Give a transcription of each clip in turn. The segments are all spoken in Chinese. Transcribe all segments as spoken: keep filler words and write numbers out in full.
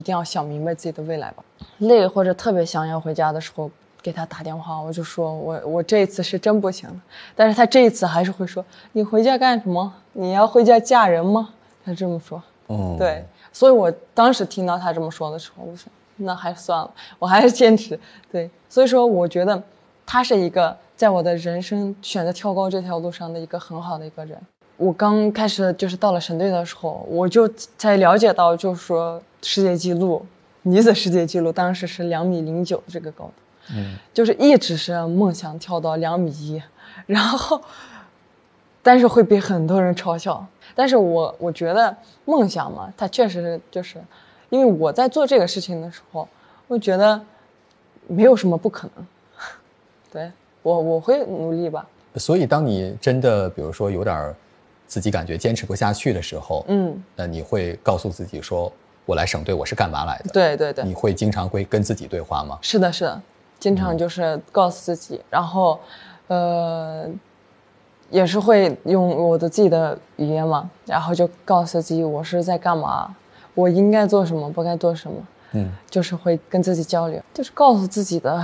一定要想明白自己的未来吧。累或者特别想要回家的时候，给他打电话，我就说我我这一次是真不行了。但是他这一次还是会说，你回家干什么？你要回家嫁人吗？他这么说。嗯，对。所以我当时听到他这么说的时候，我说那还是算了，我还是坚持。对，所以说我觉得他是一个在我的人生选择跳高这条路上的一个很好的一个人。我刚开始就是到了省队的时候，我就才了解到，就是说世界纪录，女子世界纪录当时是两米零九这个高度，嗯，就是一直是梦想跳到两米一，然后，但是会被很多人嘲笑。但是我我觉得梦想嘛，它确实就是，因为我在做这个事情的时候，我觉得没有什么不可能，对我我会努力吧。 所以当你真的比如说有点自己感觉坚持不下去的时候，嗯，那你会告诉自己说，我来省队我是干嘛来的？ 对对对。 你会经常会跟自己对话吗？ 是的，是的，经常就是告诉自己，嗯、然后，呃，也是会用我的自己的语言嘛，然后就告诉自己我是在干嘛，我应该做什么，不该做什么，嗯，就是会跟自己交流，就是告诉自己的，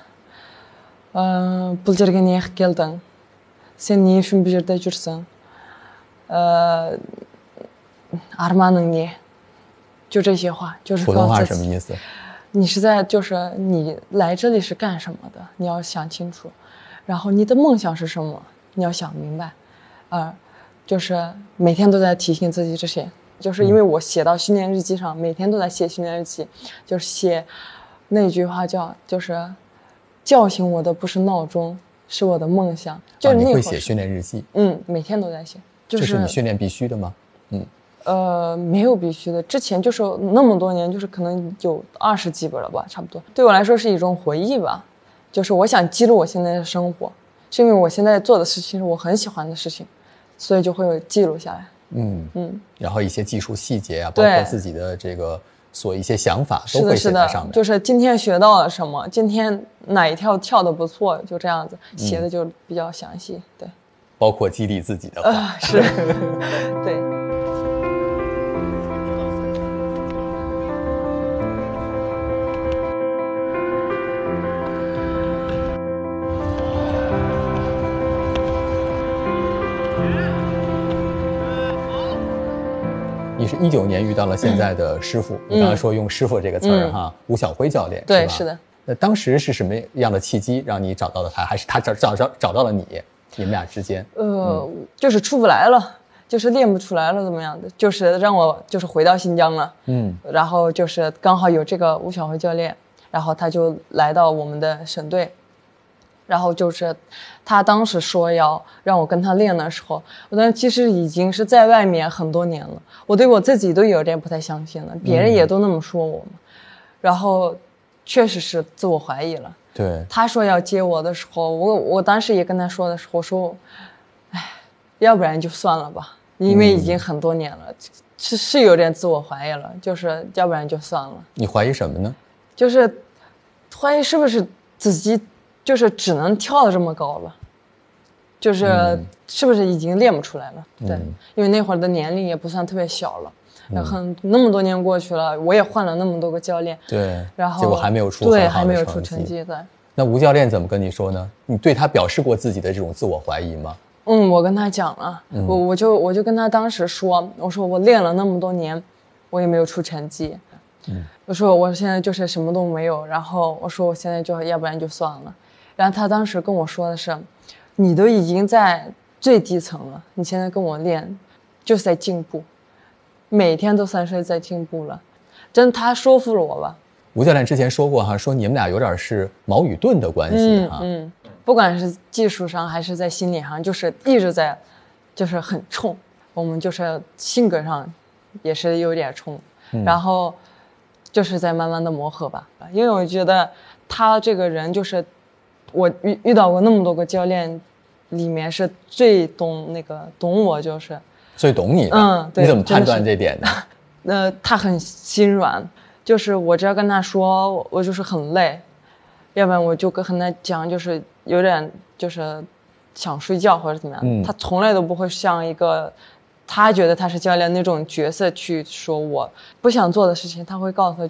嗯、呃，бұл жерге неғып келдің? Сен не үшін бұл жерде жүрсің?呃，арманың не？就这些话，就是普通话什么意思？ 你是在就是你来这里是干什么的？你要想清楚，然后你的梦想是什么？你要想明白，呃，就是每天都在提醒自己这些。就是因为我写到训练日记上，嗯、每天都在写训练日记，就是写那句话叫就是叫醒我的不是闹钟，是我的梦想。就是那会、 啊、你会写训练日记？ 嗯，每天都在写。就是、 这是你训练必须的吗？嗯。 呃，没有必须的。之前就是那么多年，就是可能有二十几本了吧，差不多。对我来说是一种回忆吧，就是我想记录我现在的生活，是因为我现在做的事情是我很喜欢的事情，所以就会记录下来。嗯嗯。然后一些技术细节啊，包括自己的这个所一些想法都会写在上面。 是的，就是今天学到了什么，今天哪一跳跳得不错，就这样子写的就比较详细。嗯、对。 包括激励自己的话。 呃、是。对。 你是一九年遇到了现在的师傅，嗯、你刚才说用师傅这个词儿、嗯、哈，吴晓辉教练， 对， 是吧？ 是的。 那当时是什么样的契机让你找到了他，还是他找找找找到了你？你们俩之间？ 呃、嗯，就是出不来了，就是练不出来了，怎么样的？就是让我就是回到新疆了，嗯，然后就是刚好有这个吴晓辉教练，然后他就来到我们的省队。然后就是他当时说要让我跟他练的时候，我当时其实已经是在外面很多年了，我对我自己都有点不太相信了，别人也都那么说我嘛、嗯、然后确实是自我怀疑了。 对， 他说要接我的时候，我我当时也跟他说的时候说，哎，要不然就算了吧，因为已经很多年了、嗯、是是有点自我怀疑了，就是要不然就算了。 你怀疑什么呢？ 就是怀疑是不是自己就是只能跳得这么高了，就是是不是已经练不出来了、嗯、对，因为那会儿的年龄也不算特别小了，然后那么多年过去了，我也换了那么多个教练， 对， 然后结果还没有出对还没有出成绩。对， 那吴教练怎么跟你说呢？你对他表示过自己的这种自我怀疑吗？ 嗯，我跟他讲了，嗯、我我就我就跟他当时说，我说我练了那么多年，我也没有出成绩，嗯，我说我现在就是什么都没有，然后我说我现在就要不然就算了。然后他当时跟我说的是，你都已经在最低层了，你现在跟我练就是在进步，每天都算是在进步了，真他说服了我吧。 吴教练之前说过哈，说你们俩有点是矛与盾的关系哈， 嗯嗯，不管是技术上还是在心理上，就是一直在就是很冲，我们就是性格上也是有点冲、嗯、然后就是在慢慢的磨合吧。因为我觉得他这个人就是我遇遇到过那么多个教练里面是最懂那个懂我，就是最懂你的。 嗯，对， 你怎么判断这点呢？ 呃，他很心软，就是我只要跟他说 我, 我就是很累，要不然我就跟他讲就是有点就是想睡觉或者怎么样、嗯、他从来都不会像一个他觉得他是教练那种角色去说我不想做的事情，他会告诉他